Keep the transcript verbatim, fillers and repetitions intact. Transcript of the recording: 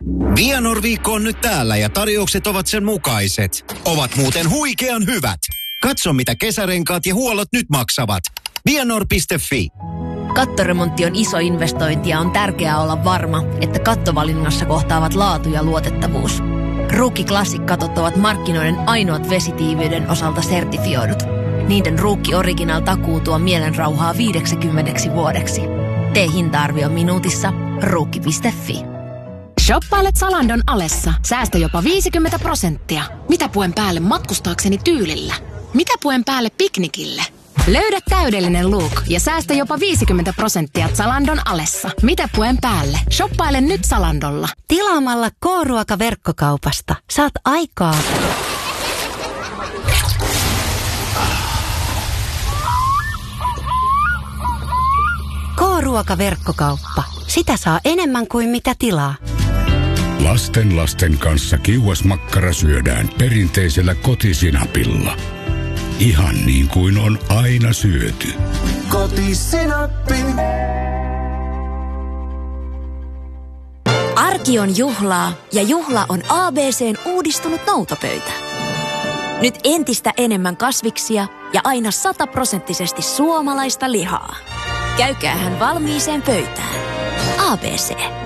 Vianor-viikko on nyt täällä ja tarjoukset ovat sen mukaiset. Ovat muuten huikean hyvät. Katso mitä kesärenkaat ja huollot nyt maksavat. Vianor piste fi. Kattoremontti on iso investointi ja on tärkeää olla varma, että kattovalinnassa kohtaavat laatu ja luotettavuus. Ruukki Classic-katot ovat markkinoiden ainoat vesitiiviyden osalta sertifioidut. Niiden Ruukki Original takuu tuo mielenrauhaa viideksikymmeneksi vuodeksi. Tee hinta-arvio minuutissa. Ruukki piste fi. Shoppailet Zalandon alessa. Säästä jopa viisikymmentä prosenttia. Mitä puen päälle matkustaakseni tyylillä? Mitä puen päälle piknikille? Löydä täydellinen look ja säästä jopa viisikymmentä prosenttia Zalandon alessa. Mitä puen päälle? Shoppaile nyt Zalandolla. Tilaamalla K-ruoka-verkkokaupasta saat aikaa. K-ruoka-verkkokauppa. Sitä saa enemmän kuin mitä tilaa. Lasten lasten kanssa kiuasmakkara syödään perinteisellä kotisinapilla. Ihan niin kuin on aina syöty. Kotisinappi. Arki on juhlaa ja juhla on A B C:n uudistunut noutopöytä. Nyt entistä enemmän kasviksia ja aina sataprosenttisesti suomalaista lihaa. Käykäähän valmiiseen pöytään. A B C.